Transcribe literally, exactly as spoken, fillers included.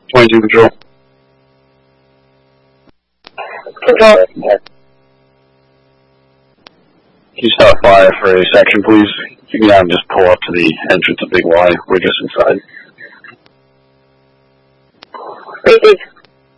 twenty-two Control. Control. Can you stop fire for a section, please? You can have them just pull up to the entrance of Big Y. We're just inside. Receive.